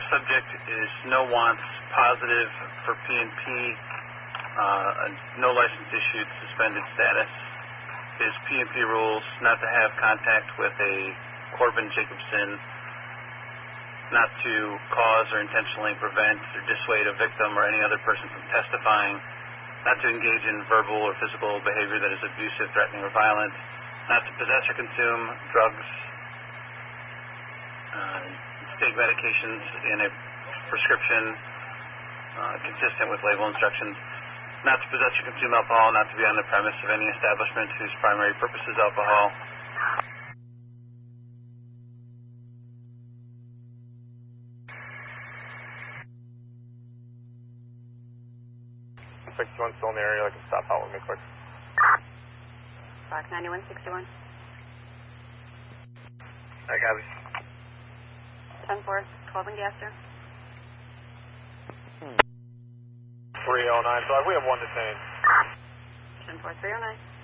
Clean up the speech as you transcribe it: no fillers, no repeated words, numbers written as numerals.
subject is no wants, positive for P&P, no license issued, suspended status. His P&P rules not to have contact with a Corbin Jacobson, not to cause or intentionally prevent or dissuade a victim or any other person from testifying, not to engage in verbal or physical behavior that is abusive, threatening, or violent, not to possess or consume drugs, take medications in a prescription consistent with label instructions, not to possess or consume alcohol, not to be on the premise of any establishment whose primary purpose is alcohol. 61 still in the area, like a stop out with me quick. Fox 9161. I got it. 10-4, 12 and Gaster. 309, so we have one detained. 10-4, 309.